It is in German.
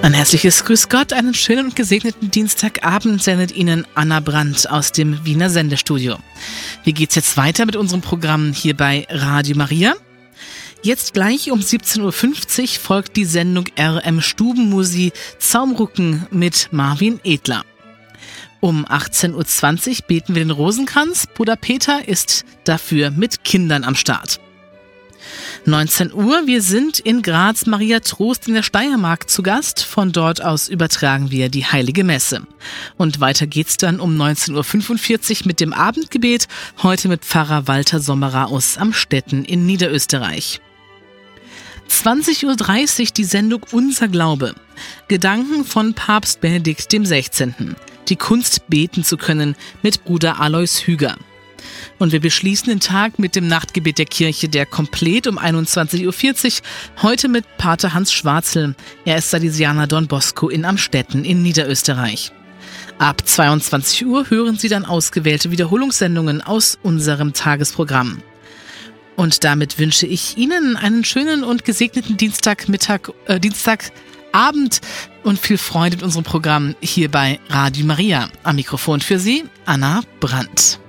Ein herzliches Grüß Gott, einen schönen und gesegneten Dienstagabend sendet Ihnen Anna Brandt aus dem Wiener Sendestudio. Wie geht's jetzt weiter mit unserem Programm hier bei Radio Maria? Jetzt gleich um 17.50 Uhr folgt die Sendung RM Stubenmusi Zaumrucken mit Marvin Edler. Um 18.20 Uhr beten wir den Rosenkranz. Bruder Peter ist dafür mit Kindern am Start. 19 Uhr, wir sind in Graz Maria Trost in der Steiermark zu Gast. Von dort aus übertragen wir die Heilige Messe. Und weiter geht's dann um 19.45 Uhr mit dem Abendgebet, heute mit Pfarrer Walter Sommerer aus Amstetten in Niederösterreich. 20.30 Uhr die Sendung Unser Glaube. Gedanken von Papst Benedikt XVI. Die Kunst beten zu können mit Bruder Alois Hüger. Und wir beschließen den Tag mit dem Nachtgebet der Kirche, der Komplett um 21.40 Uhr, heute mit Pater Hans Schwarzel. Er ist Salesianer Don Bosco in Amstetten in Niederösterreich. Ab 22 Uhr hören Sie dann ausgewählte Wiederholungssendungen aus unserem Tagesprogramm. Und damit wünsche ich Ihnen einen schönen und gesegneten Dienstagabend und viel Freude mit unserem Programm hier bei Radio Maria. Am Mikrofon für Sie, Anna Brandt.